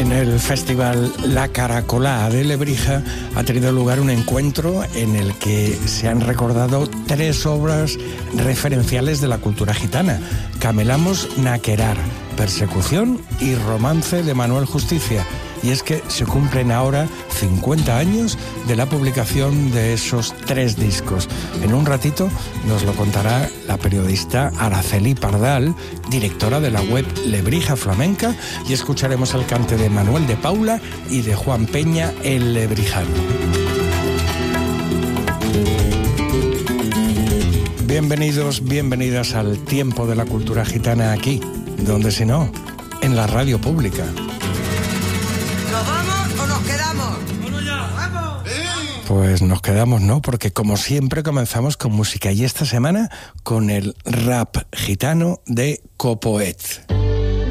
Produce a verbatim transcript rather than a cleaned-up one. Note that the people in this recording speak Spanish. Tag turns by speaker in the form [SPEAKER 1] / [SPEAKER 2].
[SPEAKER 1] En el festival La Caracolá de Lebrija ha tenido lugar un encuentro en el que se han recordado tres obras referenciales de la cultura gitana: Camelamos Naquerar, Persecución y Romance de Manuel Justicia. Y es que se cumplen ahora cincuenta años de la publicación de esos tres discos. En un ratito nos lo contará la periodista Araceli Pardal, directora de la web Lebrija Flamenca, y escucharemos el cante de Manuel de Paula y de Juan Peña, el lebrijano. Bienvenidos, bienvenidas al tiempo de la cultura gitana aquí, donde si no, en la radio pública.
[SPEAKER 2] ¿Nos vamos o nos quedamos? ¡Vamos ya! ¡Vamos!
[SPEAKER 1] Pues nos quedamos, ¿no? Porque como siempre comenzamos con música, y esta semana con el rap gitano de Copoet.